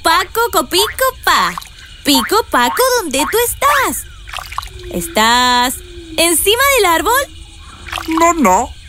Paco, copico, pa. Pico, Paco, ¿dónde tú estás? ¿Estás encima del árbol? No.